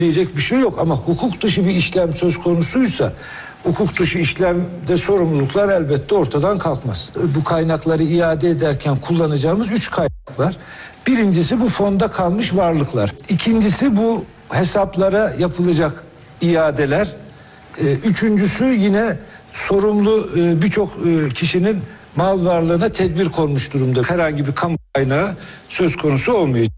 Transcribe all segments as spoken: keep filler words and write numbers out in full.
diyecek bir şey yok ama hukuk dışı bir işlem söz konusuysa hukuk dışı işlemde sorumluluklar elbette ortadan kalkmaz. Bu kaynakları iade ederken kullanacağımız üç kaynak var. Birincisi bu fonda kalmış varlıklar. İkincisi bu hesaplara yapılacak iadeler. Üçüncüsü yine sorumlu birçok kişinin mal varlığına tedbir konmuş durumda. Herhangi bir kamu kaynağı söz konusu olmayacak.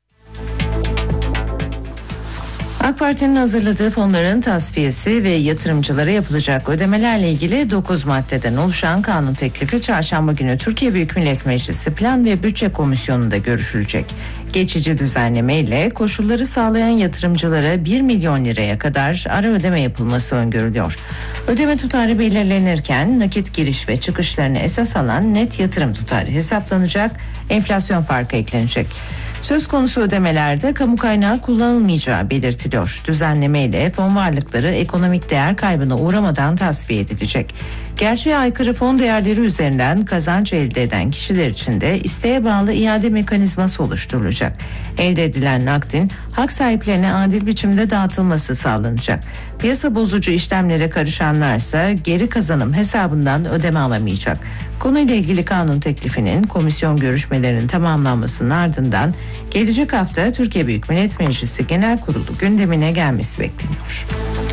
AK Parti'nin hazırladığı fonların tasfiyesi ve yatırımcılara yapılacak ödemelerle ilgili dokuz maddeden oluşan kanun teklifi çarşamba günü Türkiye Büyük Millet Meclisi Plan ve Bütçe Komisyonu'nda görüşülecek. Geçici düzenleme ile koşulları sağlayan yatırımcılara bir milyon liraya kadar ara ödeme yapılması öngörülüyor. Ödeme tutarı belirlenirken nakit giriş ve çıkışlarını esas alan net yatırım tutarı hesaplanacak, enflasyon farkı eklenecek. Söz konusu ödemelerde kamu kaynağı kullanılmayacağı belirtiliyor. Düzenleme ile fon varlıkları ekonomik değer kaybına uğramadan tasfiye edilecek. Gerçeğe aykırı fon değerleri üzerinden kazanç elde eden kişiler için de isteğe bağlı iade mekanizması oluşturulacak. Elde edilen nakdin hak sahiplerine adil biçimde dağıtılması sağlanacak. Piyasa bozucu işlemlere karışanlarsa geri kazanım hesabından ödeme alamayacak. Konuyla ilgili kanun teklifinin komisyon görüşmelerinin tamamlanmasının ardından gelecek hafta Türkiye Büyük Millet Meclisi Genel Kurulu gündemine gelmesi bekleniyor.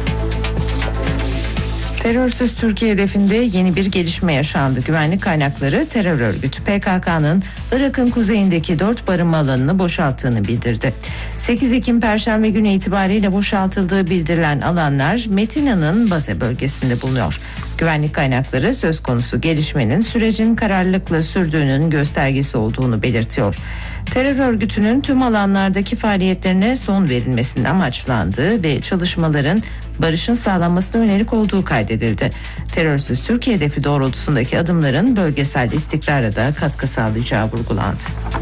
Terörsüz Türkiye hedefinde yeni bir gelişme yaşandı. Güvenlik kaynakları terör örgütü P K K'nın Irak'ın kuzeyindeki dört barınma alanını boşalttığını bildirdi. sekiz Ekim Perşembe günü itibariyle boşaltıldığı bildirilen alanlar Metina'nın Baze bölgesinde bulunuyor. Güvenlik kaynakları söz konusu gelişmenin sürecin kararlılıkla sürdüğünün göstergesi olduğunu belirtiyor. Terör örgütünün tüm alanlardaki faaliyetlerine son verilmesinin amaçlandığı ve çalışmaların barışın sağlanmasına yönelik olduğu kaydedildi. Terörsüz Türkiye hedefi doğrultusundaki adımların bölgesel istikrara da katkı sağlayacağı vurgulandı.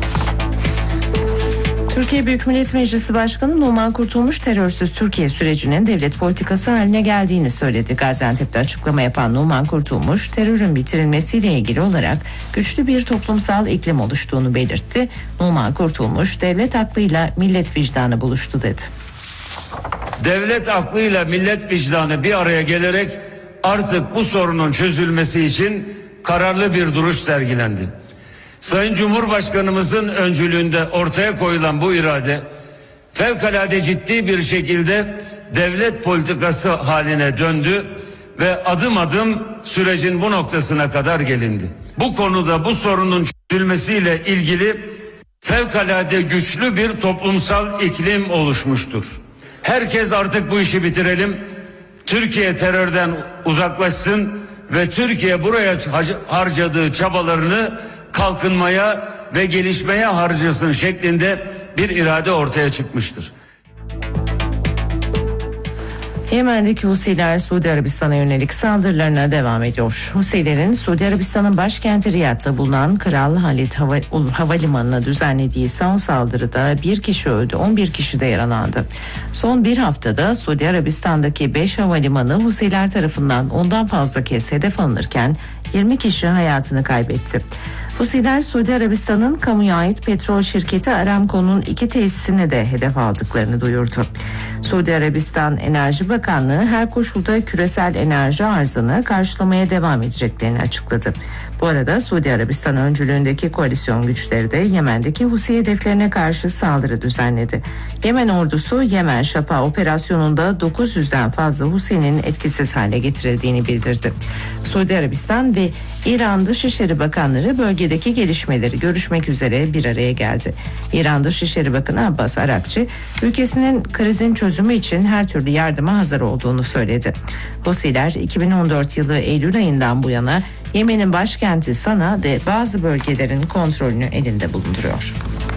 Türkiye Büyük Millet Meclisi Başkanı Numan Kurtulmuş terörsüz Türkiye sürecinin devlet politikası haline geldiğini söyledi. Gaziantep'te açıklama yapan Numan Kurtulmuş, terörün bitirilmesiyle ilgili olarak güçlü bir toplumsal iklim oluştuğunu belirtti. Numan Kurtulmuş, devlet aklıyla millet vicdanı buluştu dedi. Devlet aklıyla millet vicdanı bir araya gelerek artık bu sorunun çözülmesi için kararlı bir duruş sergilendi. Sayın Cumhurbaşkanımızın öncülüğünde ortaya koyulan bu irade fevkalade ciddi bir şekilde devlet politikası haline döndü ve adım adım sürecin bu noktasına kadar gelindi. Bu konuda bu sorunun çözülmesiyle ilgili fevkalade güçlü bir toplumsal iklim oluşmuştur. Herkes artık bu işi bitirelim, Türkiye terörden uzaklaşsın ve Türkiye buraya harcadığı çabalarını kalkınmaya ve gelişmeye harcasın şeklinde bir irade ortaya çıkmıştır. Yemen'deki Husiler Suudi Arabistan'a yönelik saldırılarına devam ediyor. Husilerin Suudi Arabistan'ın başkenti Riyad'da bulunan Kral Halid Hava, Havalimanı'na düzenlediği son saldırıda bir kişi öldü, on bir kişi de yaralandı. Son bir haftada Suudi Arabistan'daki beş havalimanı Husiler tarafından ondan fazla kez hedef alınırken yirmi kişi hayatını kaybetti. Husiler Suudi Arabistan'ın kamuya ait petrol şirketi Aramco'nun iki tesisini de hedef aldıklarını duyurdu. Suudi Arabistan Enerji Bakanlığı her koşulda küresel enerji arzını karşılamaya devam edeceklerini açıkladı. Bu arada Suudi Arabistan öncülüğündeki koalisyon güçleri de Yemen'deki Husi hedeflerine karşı saldırı düzenledi. Yemen ordusu Yemen Şafak operasyonunda dokuz yüzden fazla Husi'nin etkisiz hale getirildiğini bildirdi. Suudi Arabistan ve İran Dışişleri Bakanları bölgedeki gelişmeleri görüşmek üzere bir araya geldi. İran Dışişleri Bakanı Abbas Arakçı, ülkesinin krizin çözümü için her türlü yardıma hazır olduğunu söyledi. Husiler iki bin on dört yılı Eylül ayından bu yana Yemen'in başkenti Sana ve bazı bölgelerin kontrolünü elinde bulunduruyor.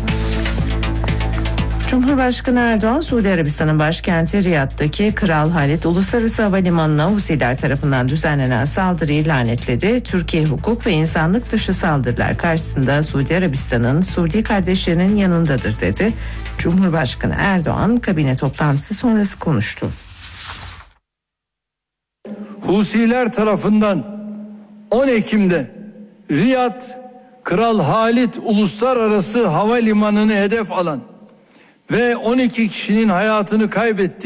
Cumhurbaşkanı Erdoğan, Suudi Arabistan'ın başkenti Riyad'daki Kral Halid Uluslararası Havalimanı'na Husiler tarafından düzenlenen saldırıyı lanetledi. Türkiye hukuk ve insanlık dışı saldırılar karşısında Suudi Arabistan'ın Suudi kardeşlerinin yanındadır dedi. Cumhurbaşkanı Erdoğan kabine toplantısı sonrası konuştu. Husiler tarafından on Ekim'de Riyad Kral Halid Uluslararası Havalimanı'nı hedef alan ve on iki kişinin hayatını kaybettiği